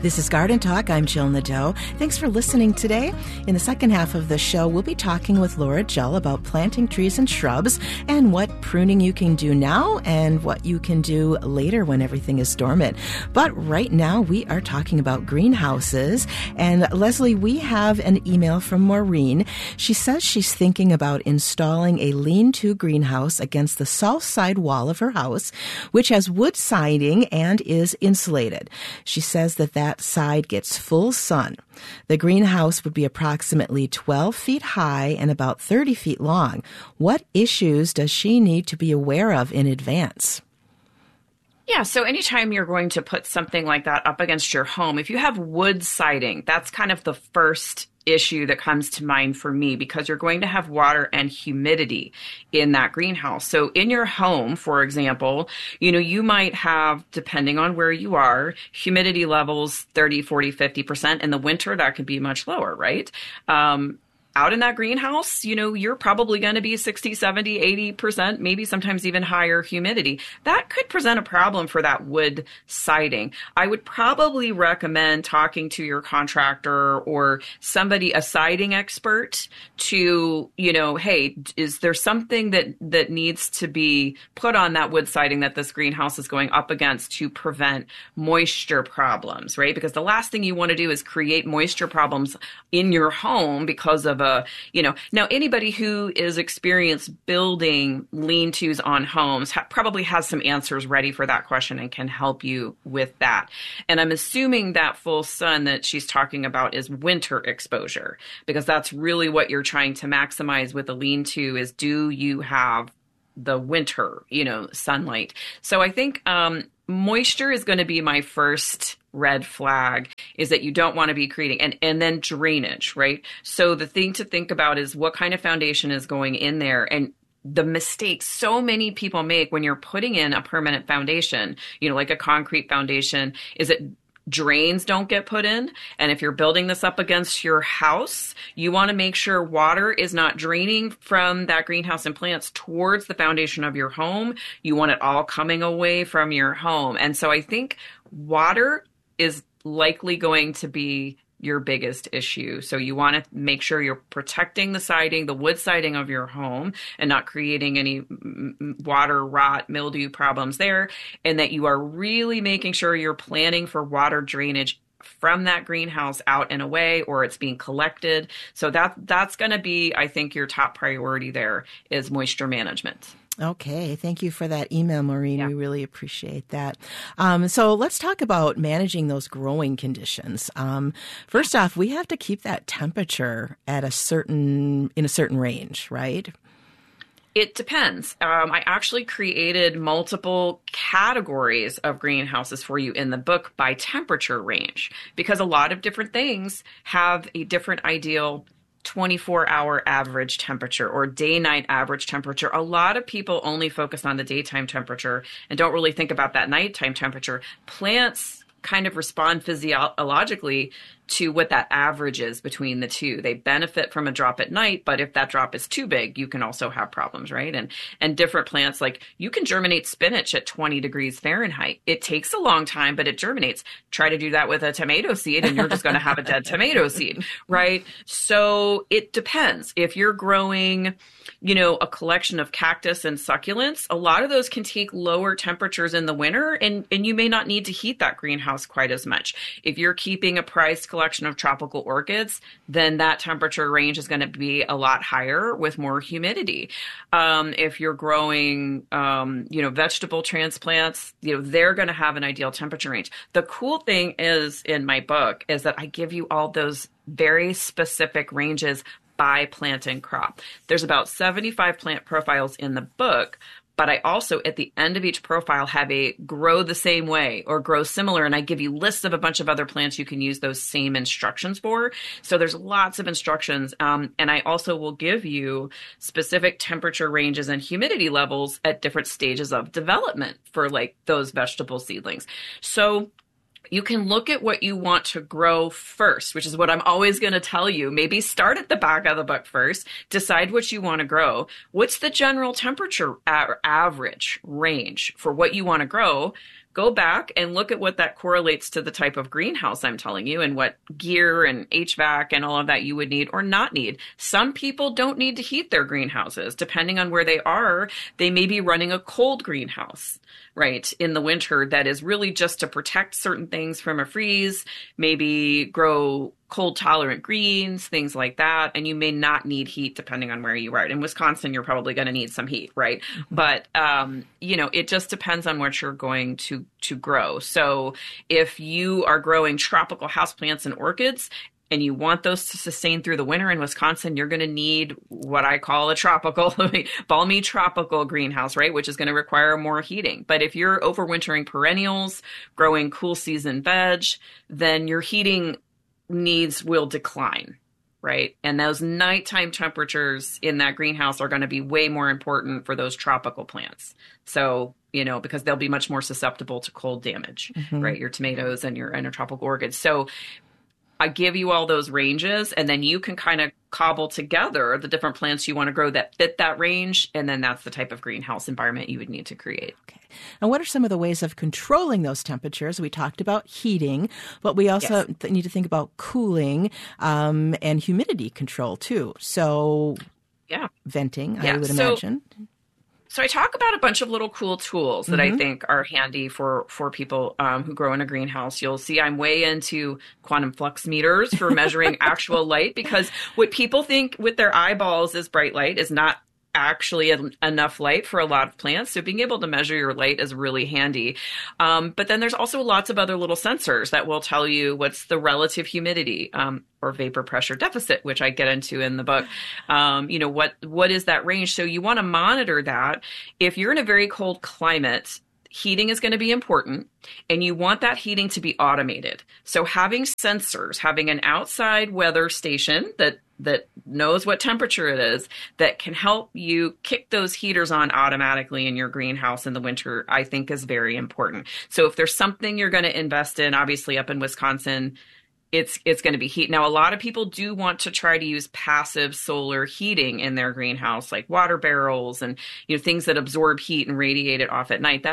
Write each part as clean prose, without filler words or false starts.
This is Garden Talk. I'm Jill Nadeau. Thanks for listening today. In the second half of the show, we'll be talking with Laura Gell about planting trees and shrubs and what pruning you can do now and what you can do later when everything is dormant. But right now, we are talking about greenhouses. And Leslie, we have an email from Maureen. She says she's thinking about installing a lean-to greenhouse against the south side wall of her house, which has wood siding and is insulated. She says that side gets full sun. The greenhouse would be approximately 12 feet high and about 30 feet long. What issues does she need to be aware of in advance? Yeah, so anytime you're going to put something like that up against your home, if you have wood siding, that's kind of the first issue that comes to mind for me, because you're going to have water and humidity in that greenhouse. So in your home, for example, you might have, depending on where you are, humidity levels 30, 40, 50%. In the winter, that could be much lower, right? Out in that greenhouse, you're probably going to be 60, 70, 80%, maybe sometimes even higher humidity. That could present a problem for that wood siding. I would probably recommend talking to your contractor or somebody, a siding expert, to, hey, is there something that needs to be put on that wood siding that this greenhouse is going up against to prevent moisture problems, right? Because the last thing you want to do is create moisture problems in your home because of now anybody who is experienced building lean-tos on homes probably has some answers ready for that question and can help you with that. And I'm assuming that full sun that she's talking about is winter exposure, because that's really what you're trying to maximize with a lean-to is, do you have the winter, sunlight? So I think moisture is going to be my first red flag, is that you don't want to be creating, and then drainage, right? So the thing to think about is what kind of foundation is going in there. And the mistakes so many people make when you're putting in a permanent foundation, like a concrete foundation, is that drains don't get put in. And if you're building this up against your house, you want to make sure water is not draining from that greenhouse and plants towards the foundation of your home. You want it all coming away from your home. And so I think water is likely going to be your biggest issue. So you want to make sure you're protecting the siding, the wood siding of your home, and not creating any water rot, mildew problems there, and that you are really making sure you're planning for water drainage from that greenhouse out and away, or it's being collected. So that's going to be, I think, your top priority there is moisture management. Okay. Thank you for that email, Maureen. Yeah. We really appreciate that. So let's talk about managing those growing conditions. First off, we have to keep that temperature in a certain range, right? It depends. I actually created multiple categories of greenhouses for you in the book by temperature range, because a lot of different things have a different ideal 24-hour average temperature or day-night average temperature. A lot of people only focus on the daytime temperature and don't really think about that nighttime temperature. Plants kind of respond physiologically to what that average is between the two. They benefit from a drop at night, but if that drop is too big, you can also have problems, right? And different plants, like you can germinate spinach at 20 degrees Fahrenheit. It takes a long time, but it germinates. Try to do that with a tomato seed and you're just going to have a dead tomato seed, right? So it depends. If you're growing, a collection of cactus and succulents, a lot of those can take lower temperatures in the winter, and you may not need to heat that greenhouse quite as much. If you're keeping a prized collection of tropical orchids, then that temperature range is going to be a lot higher with more humidity. If you're growing, vegetable transplants, they're going to have an ideal temperature range. The cool thing is in my book is that I give you all those very specific ranges by plant and crop. There's about 75 plant profiles in the book, but I also, at the end of each profile, have a grow the same way or grow similar, and I give you lists of a bunch of other plants you can use those same instructions for. So there's lots of instructions, and I also will give you specific temperature ranges and humidity levels at different stages of development for like those vegetable seedlings. So you can look at what you want to grow first, which is what I'm always going to tell you. Maybe start at the back of the book first, decide what you want to grow. What's the general temperature average range for what you want to grow? go back and look at what that correlates to the type of greenhouse I'm telling you and what gear and HVAC and all of that you would need or not need. Some people don't need to heat their greenhouses. Depending on where they are, they may be running a cold greenhouse, right, in the winter that is really just to protect certain things from a freeze, maybe grow cold tolerant greens, things like that. And you may not need heat depending on where you are. In Wisconsin, you're probably going to need some heat, right? Mm-hmm. But, it just depends on what you're going to grow. So if you are growing tropical houseplants and orchids, and you want those to sustain through the winter in Wisconsin, you're going to need what I call a tropical, balmy tropical greenhouse, right? Which is going to require more heating. But if you're overwintering perennials, growing cool season veg, then your heating needs will decline, right? And those nighttime temperatures in that greenhouse are going to be way more important for those tropical plants. So, because they'll be much more susceptible to cold damage, right? Your tomatoes and your tropical orchids. So I give you all those ranges, and then you can kind of cobble together the different plants you want to grow that fit that range. And then that's the type of greenhouse environment you would need to create. Okay. And what are some of the ways of controlling those temperatures? We talked about heating, but we also need to think about cooling and humidity control too. So venting, I would imagine. So I talk about a bunch of little cool tools that I think are handy for people who grow in a greenhouse. You'll see I'm way into quantum flux meters for measuring actual light, because what people think with their eyeballs is bright light is not actually enough light for a lot of plants. So being able to measure your light is really handy. But then there's also lots of other little sensors that will tell you what's the relative humidity or vapor pressure deficit, which I get into in the book. What is that range? So you want to monitor that. If you're in a very cold climate, heating is going to be important, and you want that heating to be automated. So having sensors, having an outside weather station that knows what temperature it is, that can help you kick those heaters on automatically in your greenhouse in the winter, I think is very important. So if there's something you're going to invest in, obviously up in Wisconsin, it's going to be heat. Now, a lot of people do want to try to use passive solar heating in their greenhouse, like water barrels and things that absorb heat and radiate it off at night.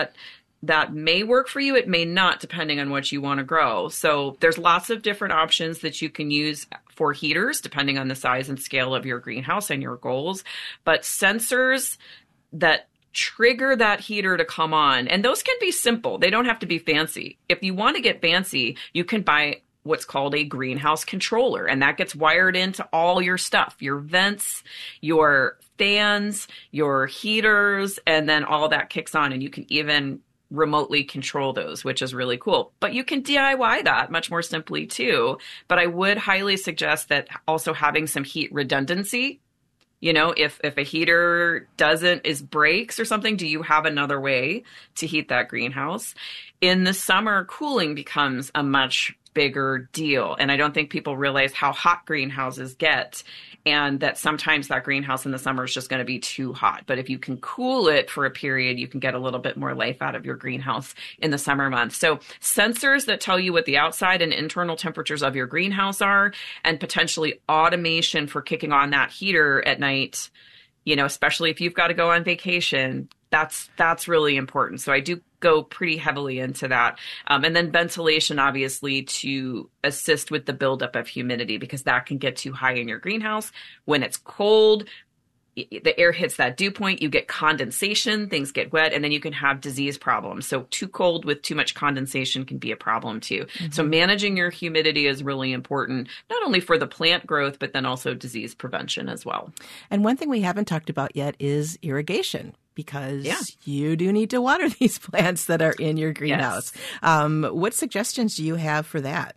That may work for you. It may not, depending on what you want to grow. So there's lots of different options that you can use for heaters, depending on the size and scale of your greenhouse and your goals. But sensors that trigger that heater to come on, and those can be simple. They don't have to be fancy. If you want to get fancy, you can buy what's called a greenhouse controller, and that gets wired into all your stuff, your vents, your fans, your heaters, and then all that kicks on, and you can even remotely control those, which is really cool. But you can DIY that much more simply too. But I would highly suggest that also having some heat redundancy. If a heater breaks or something, do you have another way to heat that greenhouse? In the summer, cooling becomes a much bigger deal. And I don't think people realize how hot greenhouses get, and that sometimes that greenhouse in the summer is just going to be too hot. But if you can cool it for a period, you can get a little bit more life out of your greenhouse in the summer months. So sensors that tell you what the outside and internal temperatures of your greenhouse are, and potentially automation for kicking on that heater at night, especially if you've got to go on vacation, that's really important. So I do go pretty heavily into that. And then ventilation, obviously, to assist with the buildup of humidity, because that can get too high in your greenhouse. When it's cold, the air hits that dew point, you get condensation, things get wet, and then you can have disease problems. So too cold with too much condensation can be a problem too. Mm-hmm. So managing your humidity is really important, not only for the plant growth, but then also disease prevention as well. And one thing we haven't talked about yet is irrigation, because you do need to water these plants that are in your greenhouse. Yes. What suggestions do you have for that?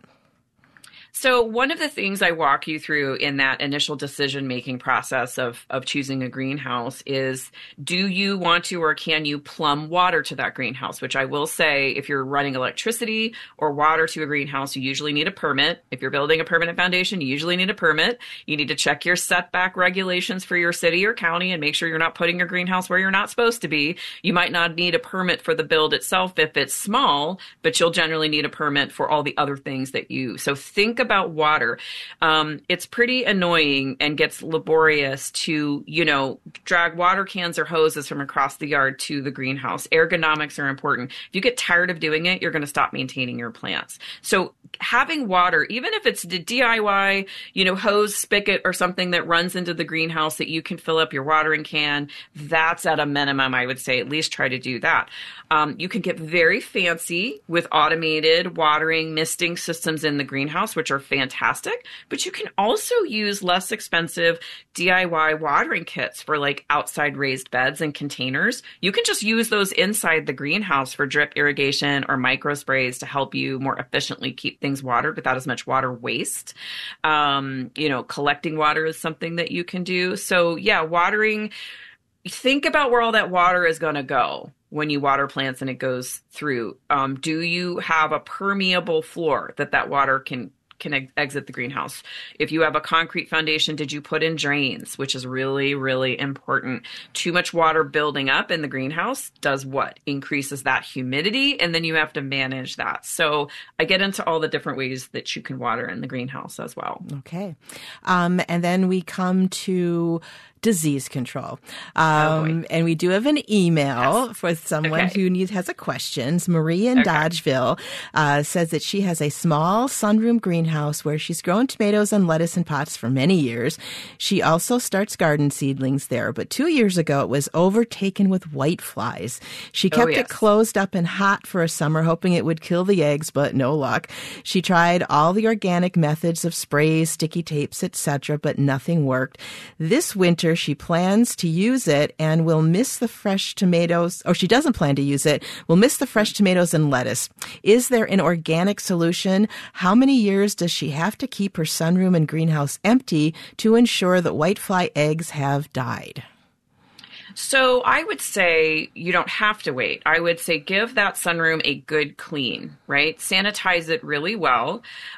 So one of the things I walk you through in that initial decision-making process of choosing a greenhouse is, do you want to or can you plumb water to that greenhouse? Which I will say, if you're running electricity or water to a greenhouse, you usually need a permit. If you're building a permanent foundation, you usually need a permit. You need to check your setback regulations for your city or county and make sure you're not putting your greenhouse where you're not supposed to be. You might not need a permit for the build itself if it's small, but you'll generally need a permit for all the other things that so think about water. It's pretty annoying and gets laborious to, drag water cans or hoses from across the yard to the greenhouse. Ergonomics are important. If you get tired of doing it, you're going to stop maintaining your plants. So having water, even if it's the DIY, hose spigot or something that runs into the greenhouse that you can fill up your watering can, that's at a minimum, I would say. At least try to do that. You can get very fancy with automated watering, misting systems in the greenhouse, which are fantastic. But you can also use less expensive DIY watering kits for like outside raised beds and containers. You can just use those inside the greenhouse for drip irrigation or micro sprays to help you more efficiently keep things watered without as much water waste. Collecting water is something that you can do. So yeah, watering, think about where all that water is going to go when you water plants and it goes through. Do you have a permeable floor that water can exit the greenhouse? If you have a concrete foundation, did you put in drains, which is really, really important? Too much water building up in the greenhouse does what? Increases that humidity, and then you have to manage that. So I get into all the different ways that you can water in the greenhouse as well. Okay. And then we come to disease control. And we do have an email for someone who has a question. Marie in Dodgeville says that she has a small sunroom greenhouse where she's grown tomatoes and lettuce in pots for many years. She also starts garden seedlings there, but 2 years ago it was overtaken with white flies. She kept it closed up and hot for a summer, hoping it would kill the eggs, but no luck. She tried all the organic methods of sprays, sticky tapes, etc., but nothing worked. This winter she plans to use it and will miss the fresh tomatoes, or she doesn't plan to use it, will miss the fresh tomatoes and lettuce. Is there an organic solution? How many years does she have to keep her sunroom and greenhouse empty to ensure that whitefly eggs have died? So I would say you don't have to wait. I would say give that sunroom a good clean, right? Sanitize it really well.